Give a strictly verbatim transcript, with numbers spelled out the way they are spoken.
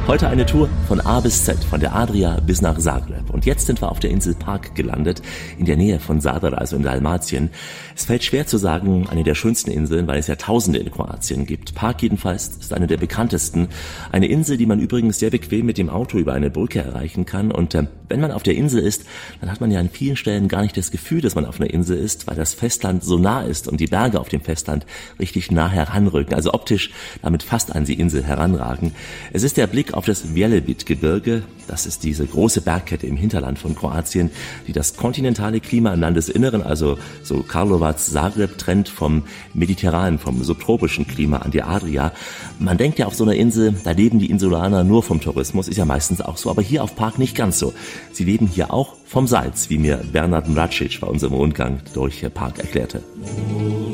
Heute eine Tour von A bis Z, von der Adria bis nach Zagreb. Und jetzt sind wir auf der Insel Park gelandet, in der Nähe von Zadar, also in Dalmatien. Es fällt schwer zu sagen, eine der schönsten Inseln, weil es ja Tausende in Kroatien gibt. Park jedenfalls ist eine der bekanntesten. Eine Insel, die man übrigens sehr bequem mit dem Auto über eine Brücke erreichen kann. Und äh, wenn man auf der Insel ist, dann hat man ja an vielen Stellen gar nicht das Gefühl, dass man auf einer Insel ist, weil das Festland so nah ist und die Berge auf dem Festland richtig nah heranrücken. Also optisch damit fast an die Insel heranragen. Es ist der Blick auf das Velebit-Gebirge. Das ist diese große Bergkette im Hinterland von Kroatien, die das kontinentale Klima im Landesinneren, also so Karlovac, Zagreb, trennt vom mediterranen, vom subtropischen Klima an die Adria. Man denkt ja auf so einer Insel, da leben die Insulaner nur vom Tourismus, ist ja meistens auch so, aber hier auf Park nicht ganz so. Sie leben hier auch vom Salz, wie mir Bernard Mracic bei unserem Rundgang durch Park erklärte.